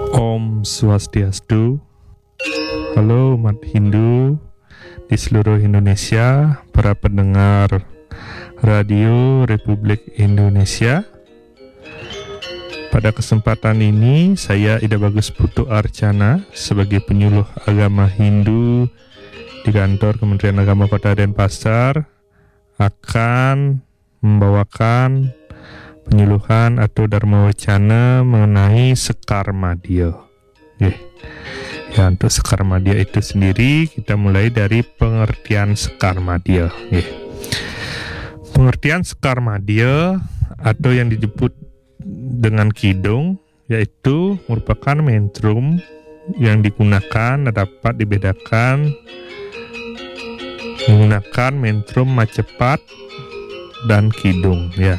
Om Swastiastu. Halo umat Hindu di seluruh Indonesia, para pendengar Radio Republik Indonesia. Pada kesempatan ini, saya Ida Bagus Putu Archana sebagai penyuluh agama Hindu di kantor Kementerian Agama Kota Denpasar akan membawakan penyuluhan atau dharma wacana mengenai Sekar Madya. Ya, untuk Sekar Madya itu sendiri kita mulai dari pengertian Sekar Madya. Pengertian Sekar Madya atau yang disebut dengan kidung yaitu merupakan mentrum yang digunakan dapat dibedakan menggunakan mentrum Macepat dan kidung ya.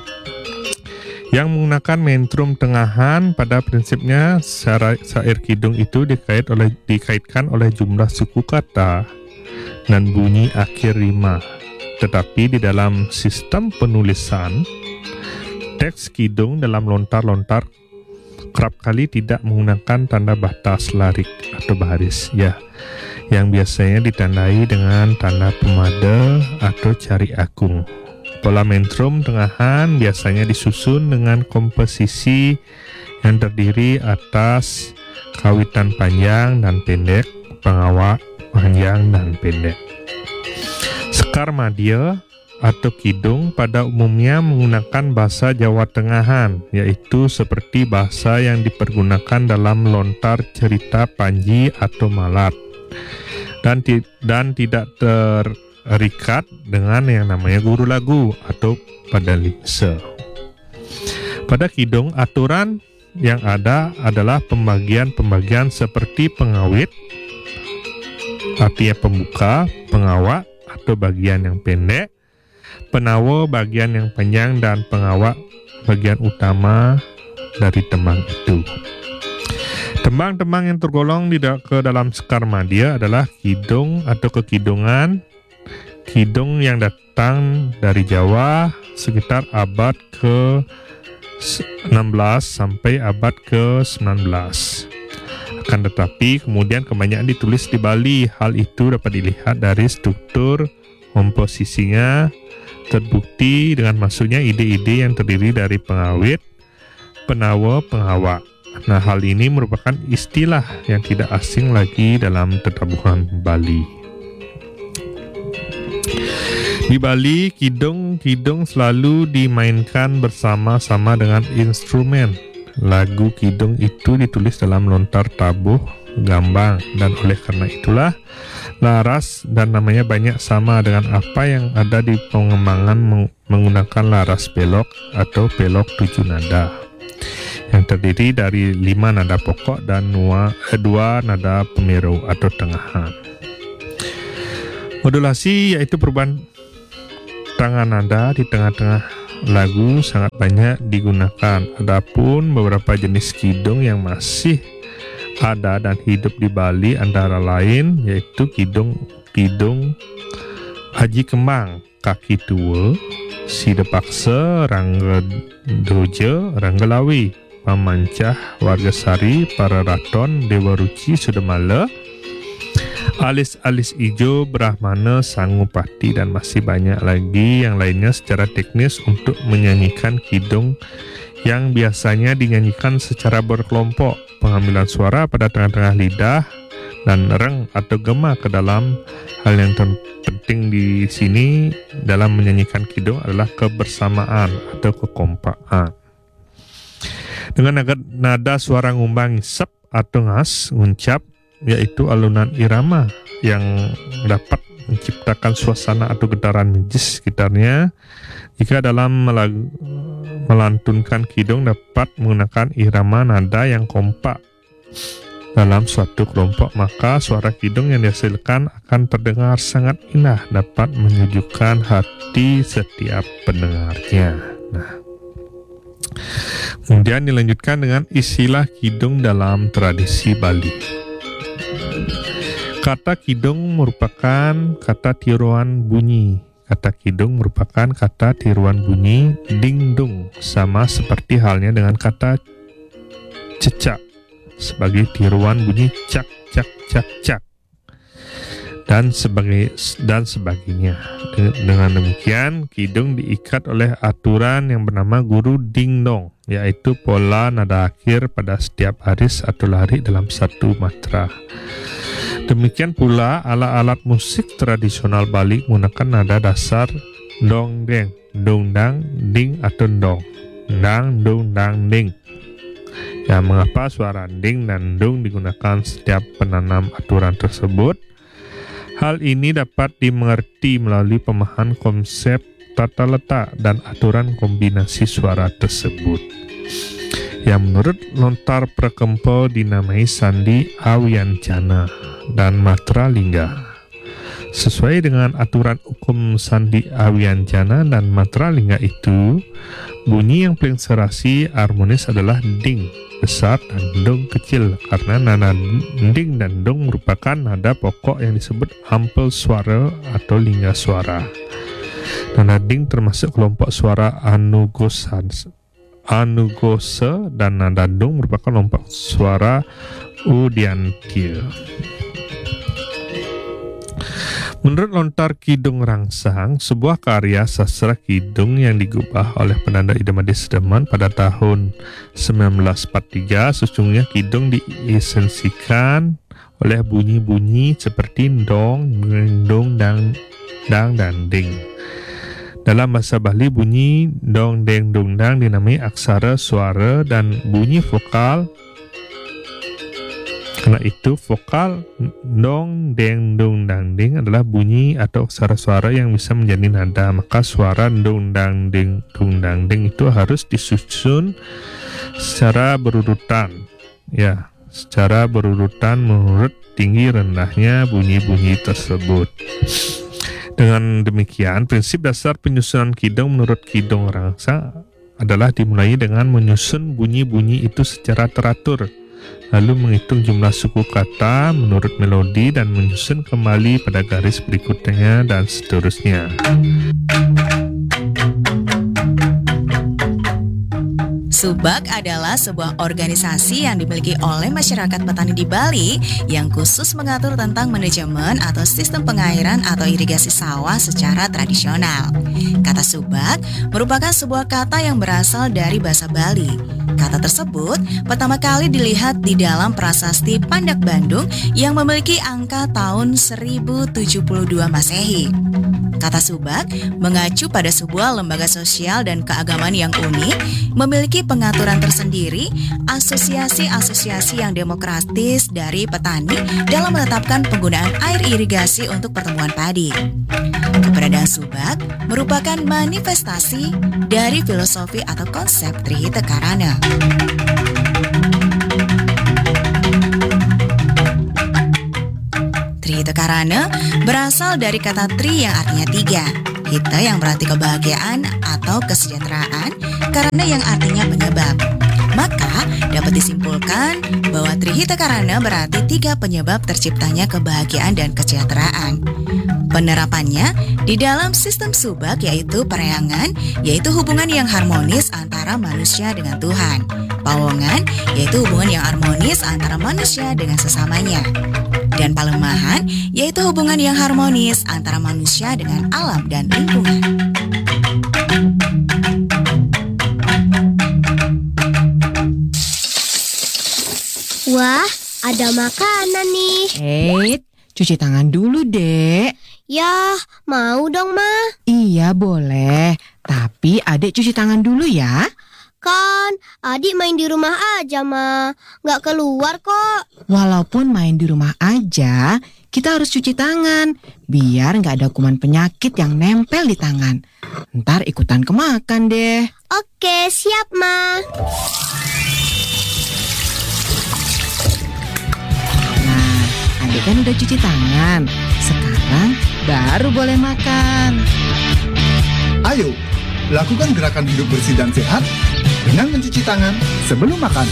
Yang menggunakan mentrum tengahan pada prinsipnya syair kidung itu dikaitkan oleh jumlah suku kata dan bunyi akhir rima. Tetapi di dalam sistem penulisan, teks kidung dalam lontar-lontar kerap kali tidak menggunakan tanda batas larik atau baris ya, yang biasanya ditandai dengan tanda pemada atau cari agung. Pola mentrum tengahan biasanya disusun dengan komposisi yang terdiri atas kawitan panjang dan pendek, pengawak panjang dan pendek. Sekar Madya atau kidung pada umumnya menggunakan bahasa Jawa Tengahan, yaitu seperti bahasa yang dipergunakan dalam lontar cerita Panji atau Malat, dan tidak terikat dengan yang namanya guru lagu atau padalingsa. Pada kidung, aturan yang ada adalah pembagian-pembagian seperti pengawit, artinya pembuka, pengawak atau bagian yang pendek, penawa bagian yang panjang, dan pengawak bagian utama dari tembang itu. Tembang-tembang yang tergolong ke dalam Sekar Madya adalah kidung atau kekidungan, kidung yang datang dari Jawa sekitar abad ke-16 sampai abad ke-19. Akan tetapi kemudian kebanyakan ditulis di Bali. Hal itu dapat dilihat dari struktur komposisinya, terbukti dengan masuknya ide-ide yang terdiri dari pengawit, penawa, pengawak. Nah, hal ini merupakan istilah yang tidak asing lagi dalam tatabuhan Bali. Di Bali, kidung selalu dimainkan bersama-sama dengan instrumen. Lagu kidung itu ditulis dalam lontar tabuh gambang, dan oleh karena itulah laras dan namanya banyak sama dengan apa yang ada di pengembangan menggunakan laras pelok atau pelok 7 nada yang terdiri dari 5 nada pokok dan 2 nada pemeru atau tengahan. Modulasi yaitu perubahan tangan nada di tengah-tengah lagu sangat banyak digunakan. Adapun beberapa jenis kidung yang masih ada dan hidup di Bali antara lain yaitu kidung Haji Kembang, Kaki Tua, Sidepaksa, Rangga Doja, Ranggalawi, Pamancah, Wargasari, Para Raton, Dewa Ruci, Sudamala, Alis-alis ijo, Brahmana, Sangupati, dan masih banyak lagi yang lainnya secara teknis untuk menyanyikan kidung yang biasanya dinyanyikan secara berkelompok. Pengambilan suara pada tengah-tengah lidah dan reng atau gema ke dalam. Hal yang penting di sini dalam menyanyikan kidung adalah kebersamaan atau kekompakan. Dengan nada suara ngumbang sep atau ngas, nguncap, yaitu alunan irama yang dapat menciptakan suasana atau getaran magis sekitarnya. Jika dalam melantunkan kidung dapat menggunakan irama nada yang kompak dalam suatu kelompok, maka suara kidung yang dihasilkan akan terdengar sangat indah, dapat menyejukkan hati setiap pendengarnya. Nah, kemudian dilanjutkan dengan istilah kidung dalam tradisi Bali. Kata kidung merupakan kata tiruan bunyi. Kata kidung merupakan kata tiruan bunyi ding-dung, sama seperti halnya dengan kata cecak. sebagai tiruan bunyi cak cak cak cak dan sebagainya. Dengan demikian, kidung diikat oleh aturan yang bernama guru ding dong, yaitu pola nada akhir pada setiap baris atau lari dalam satu matra. Demikian pula alat-alat musik tradisional Bali menggunakan nada dasar dong deng, dong dang, ding atau dong, dang, dong dang, ding. Ya, mengapa suara ding dan dong digunakan setiap penanam aturan tersebut? Hal ini dapat dimengerti melalui pemahaman konsep tata letak dan aturan kombinasi suara tersebut, yang menurut Lontar Prakempo dinamai sandi awiyancana dan matra lingga. Sesuai dengan aturan hukum sandi awiyancana dan matra lingga itu, bunyi yang paling serasi harmonis adalah ding besar dan dong kecil, karena nada ding dan dong merupakan nada pokok yang disebut ampel suara atau lingga suara. Nada ding termasuk kelompok suara anugose dan nada dong merupakan kelompok suara udiantil. Menurut Lontar Kidung Rangsang, sebuah karya sastra kidung yang digubah oleh penanda Idemadi Sedeman pada tahun 1943, sesungguhnya kidung diesensikan oleh bunyi-bunyi seperti dong, dong, dang, dan ding. Dalam bahasa Bali, bunyi dong, deng, dong, dang dinamai aksara suara dan bunyi vokal. Karena itu, vokal dong, deng, dong, dang, ding adalah bunyi atau aksara suara yang bisa menjadi nada. Maka suara dong, dang, ding, dong, dang, ding itu harus disusun secara berurutan. Ya, secara berurutan menurut tinggi rendahnya bunyi-bunyi tersebut. Dengan demikian, prinsip dasar penyusunan kidung menurut Kidung Rangsang adalah dimulai dengan menyusun bunyi-bunyi itu secara teratur, lalu menghitung jumlah suku kata menurut melodi dan menyusun kembali pada garis berikutnya dan seterusnya. Subak adalah sebuah organisasi yang dimiliki oleh masyarakat petani di Bali yang khusus mengatur tentang manajemen atau sistem pengairan atau irigasi sawah secara tradisional. Kata subak merupakan sebuah kata yang berasal dari bahasa Bali. Kata tersebut pertama kali dilihat di dalam prasasti Pandak Bandung yang memiliki angka tahun 1072 Masehi. Kata subak mengacu pada sebuah lembaga sosial dan keagamaan yang unik, memiliki pengaturan tersendiri, asosiasi-asosiasi yang demokratis dari petani dalam menetapkan penggunaan air irigasi untuk pertumbuhan padi. Keberadaan subak merupakan manifestasi dari filosofi atau konsep Trihita Karana. Trihita Karana berasal dari kata tri yang artinya tiga, hita yang berarti kebahagiaan atau kesejahteraan, karana yang artinya penyebab. Maka dapat disimpulkan bahwa Trihita Karana berarti tiga penyebab terciptanya kebahagiaan dan kesejahteraan. Penerapannya di dalam sistem subak yaitu pereangan, yaitu hubungan yang harmonis antara manusia dengan Tuhan. Pawongan yaitu hubungan yang harmonis antara manusia dengan sesamanya. Dan palemahan yaitu hubungan yang harmonis antara manusia dengan alam dan lingkungan. Wah, ada makanan nih. Cuci tangan dulu, Dek. Ya, mau dong, Ma. Iya, boleh. Tapi Adek cuci tangan dulu ya. Kan, adik main di rumah aja, Ma. Nggak keluar kok. Walaupun main di rumah aja, kita harus cuci tangan. Biar nggak ada kuman penyakit yang nempel di tangan. Ntar ikutan kemakan deh. Oke, siap, Ma. Nah, Adek kan udah cuci tangan. Sekarang baru boleh makan. Ayo, lakukan gerakan hidup bersih dan sehat dengan mencuci tangan sebelum makan.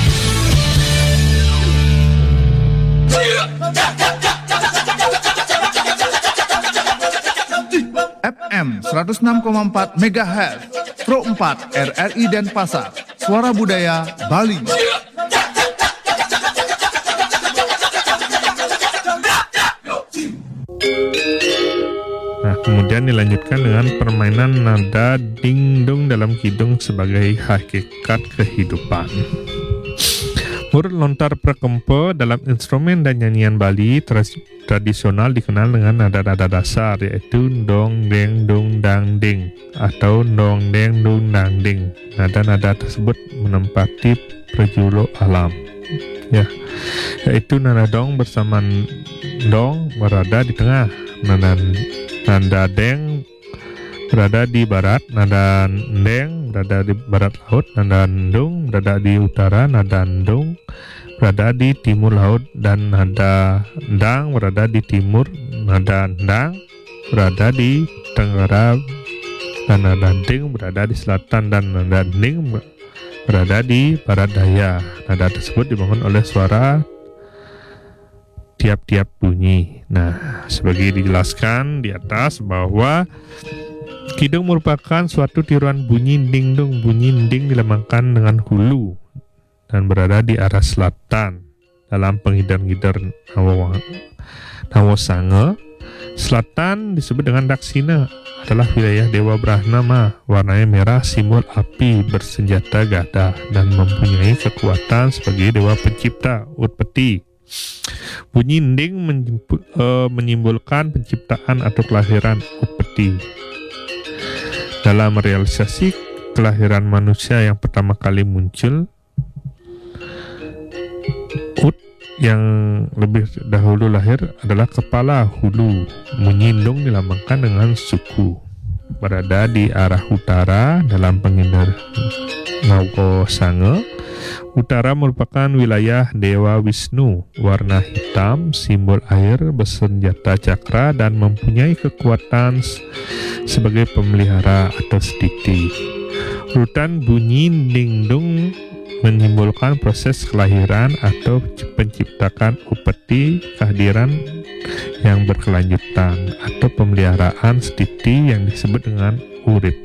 FM 106,4 MHz Pro 4 RRI Denpasar, Suara Budaya Bali. Kemudian dilanjutkan dengan permainan nada dingdong dalam kidung sebagai hakikat kehidupan. Urut lontar prakempa dalam instrumen dan nyanyian Bali tradisional dikenal dengan nada-nada dasar, yaitu dong deng dung dang ding atau dong deng dung dang ding. Nada-nada tersebut menempati perjuluk alam, yaitu nada dong bersama dong berada di tengah, nada deng berada di barat, nada deng berada di barat laut, nada dung berada di utara, nada dung berada di timur laut, dan nada dang berada di timur, nada dang berada di tenggara, dan nada ding berada di selatan, dan nada ding berada di barat daya. Nada tersebut dibangun oleh suara tiap-tiap bunyi. Nah, sebagai dijelaskan di atas bahwa kidung merupakan suatu tiruan bunyi ding-dong. Bunyi ding dilambangkan dengan hulu dan berada di arah selatan. Dalam penghidar-ngidar Nawasanga, selatan disebut dengan Daksina, adalah wilayah Dewa Brahma. Warnanya merah, simbol api, bersenjata gada, dan mempunyai kekuatan sebagai dewa pencipta, Utpati. Bunyi ding menyimbolkan penciptaan atau kelahiran Utpati. Dalam realisasi kelahiran manusia yang pertama kali muncul, Ut yang lebih dahulu lahir adalah kepala hulu. Menyindung dilambangkan dengan suku, berada di arah utara. Dalam penghindar Nawasanga, utara merupakan wilayah Dewa Wisnu. Warna hitam, simbol air, bersenjata cakra, dan mempunyai kekuatan sebagai pemelihara atau stiti. Urutan bunyi dingdong menyimbolkan proses kelahiran atau penciptakan upeti, kehadiran yang berkelanjutan, atau pemeliharaan stiti yang disebut dengan urip.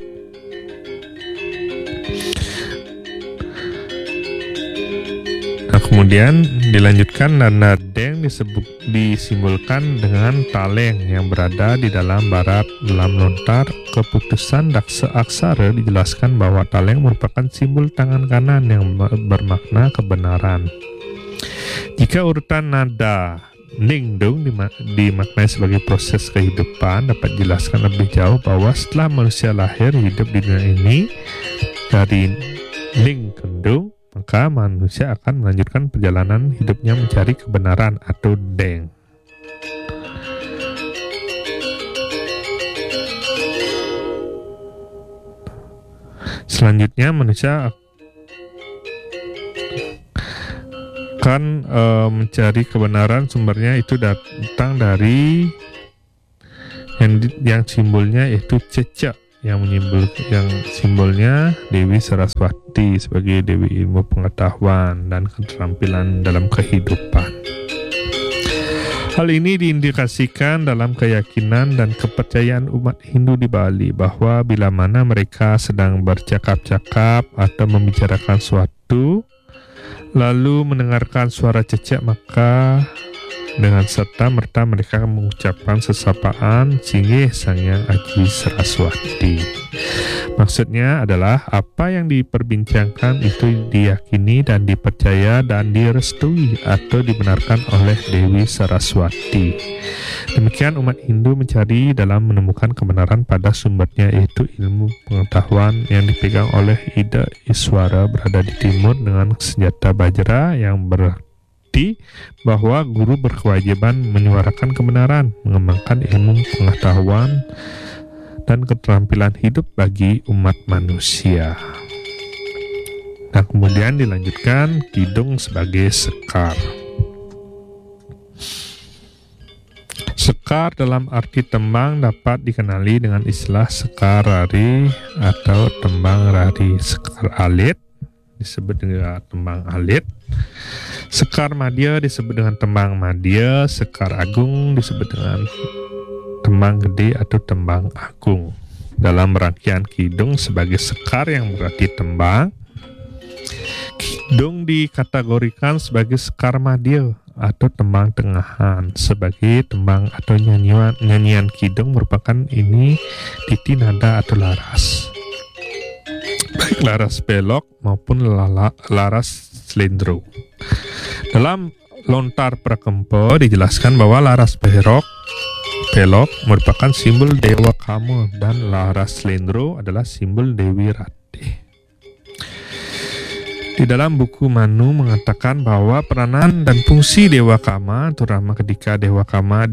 Nah, kemudian dilanjutkan nada deng disimbolkan dengan taleng yang berada di dalam barat. Dalam lontar keputusan daksa aksara dijelaskan bahwa taleng merupakan simbol tangan kanan yang bermakna kebenaran. Jika urutan nada ding-dong dimaknai sebagai proses kehidupan, dapat dijelaskan lebih jauh bahwa setelah manusia lahir hidup di dunia ini dari ding-kendung, maka manusia akan melanjutkan perjalanan hidupnya mencari kebenaran atau deng. Selanjutnya manusia akan mencari kebenaran, sumbernya itu datang dari yang simbolnya yaitu cecek, yang simbolnya Dewi Saraswati sebagai Dewi ilmu pengetahuan dan keterampilan dalam kehidupan. Hal ini diindikasikan dalam keyakinan dan kepercayaan umat Hindu di Bali bahwa bila mana mereka sedang bercakap-cakap atau membicarakan suatu, lalu mendengarkan suara cecek, maka dengan serta-merta mereka mengucapkan sesapaan Singgih Sangyang Aji Saraswati. Maksudnya adalah apa yang diperbincangkan itu diyakini dan dipercaya dan direstui atau dibenarkan oleh Dewi Saraswati. Demikian umat Hindu mencari dalam menemukan kebenaran pada sumbernya, yaitu ilmu pengetahuan yang dipegang oleh Ida Iswara berada di timur dengan senjata bajra, yang berarti bahwa guru berkewajiban menyuarakan kebenaran, mengembangkan ilmu pengetahuan dan keterampilan hidup bagi umat manusia. Nah, kemudian dilanjutkan kidung sebagai sekar. Sekar dalam arti tembang dapat dikenali dengan istilah sekar rari atau tembang rari. Sekar alit disebut dengan tembang alit. Sekar madya disebut dengan tembang madya. Sekar agung disebut dengan tembang gede atau tembang agung. Dalam rangkaian kidung sebagai sekar yang berarti tembang, kidung dikategorikan sebagai sekar madya atau tembang tengahan sebagai tembang atau nyanyian kidung merupakan ini titi nada atau laras, baik laras belok maupun laras slendro. Dalam lontar prakempa dijelaskan bahwa laras belok merupakan simbol Dewa Kama dan laras slendro adalah simbol Dewi Ratih. Di dalam buku Manu mengatakan bahwa peranan dan fungsi Dewa Kama, terutama ketika Dewa Kama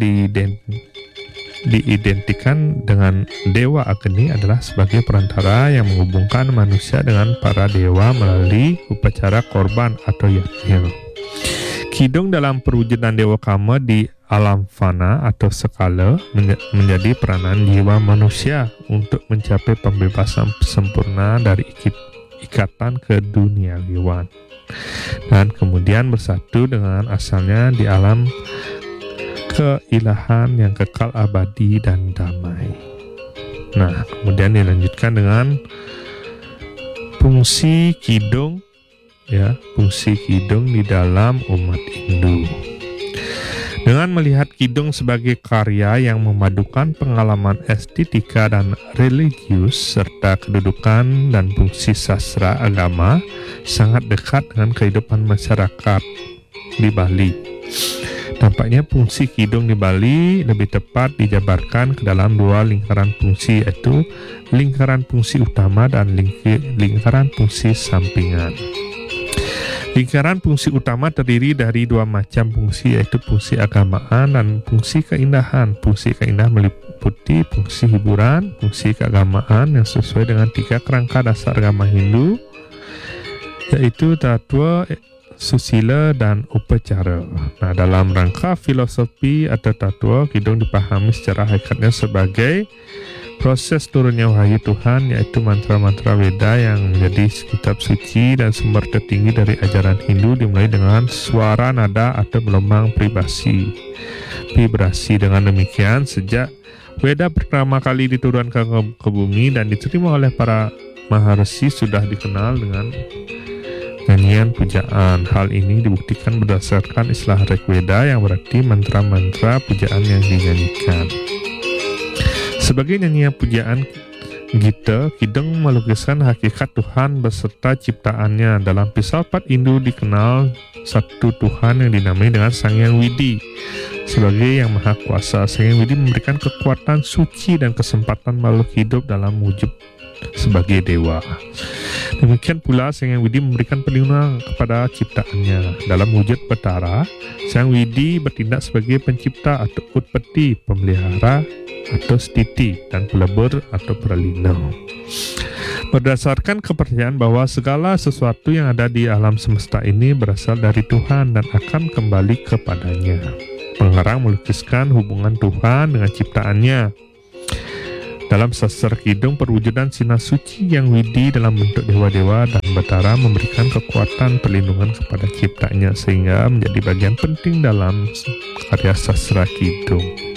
diidentikan dengan Dewa Agni, adalah sebagai perantara yang menghubungkan manusia dengan para dewa melalui upacara korban atau yajna. Kidung dalam perwujudan Dewa Kama di alam fana atau skala menjadi peranan jiwa manusia untuk mencapai pembebasan sempurna dari ikatan keduniawian dan kemudian bersatu dengan asalnya di alam keilahan yang kekal abadi dan damai. Nah, kemudian dilanjutkan dengan fungsi kidung di dalam umat Hindu. Dengan melihat kidung sebagai karya yang memadukan pengalaman estetika dan religius serta kedudukan dan fungsi sastra agama sangat dekat dengan kehidupan masyarakat di Bali. Tampaknya fungsi kidung di Bali lebih tepat dijabarkan ke dalam dua lingkaran fungsi, yaitu lingkaran fungsi utama dan lingkaran fungsi sampingan. Lingkaran fungsi utama terdiri dari dua macam fungsi, yaitu fungsi agamaan dan fungsi keindahan. Fungsi keindahan meliputi fungsi hiburan, fungsi keagamaan yang sesuai dengan 3 kerangka dasar agama Hindu, yaitu tattva, susila, dan upacara. Nah, dalam rangka filosofi atau tattva, kidung dipahami secara hakikatnya sebagai proses turunnya wahyu Tuhan, yaitu mantra-mantra Weda yang menjadi kitab suci dan sumber tertinggi dari ajaran Hindu, dimulai dengan suara nada atau gelombang vibrasi. Dengan demikian, sejak Weda pertama kali diturunkan ke bumi dan diterima oleh para maharsi, sudah dikenal dengan nyanyian pujaan. Hal ini dibuktikan berdasarkan istilah Rigveda yang berarti mantra-mantra pujaan yang dinyanyikan. Sebagai nyanyian pujaan Gita, kidung melukiskan hakikat Tuhan beserta ciptaannya. Dalam filsafat Hindu dikenal satu Tuhan yang dinamai dengan Sang Hyang Widi sebagai yang maha kuasa. Sang Hyang Widi memberikan kekuatan suci dan kesempatan makhluk hidup dalam wujud sebagai dewa. Demikian pula Sang Hyang Widi memberikan perlindungan kepada ciptaannya. Dalam wujud Betara, Sang Widi bertindak sebagai pencipta atau utpati, pemelihara atau stiti, dan pelebur atau perlindung. Berdasarkan kepercayaan bahwa segala sesuatu yang ada di alam semesta ini berasal dari Tuhan dan akan kembali kepadanya, pengarang melukiskan hubungan Tuhan dengan ciptaannya. Dalam sastra kidung, perwujudan sinar suci yang widi dalam bentuk dewa-dewa dan Betara memberikan kekuatan perlindungan kepada ciptanya, sehingga menjadi bagian penting dalam karya sastra kidung.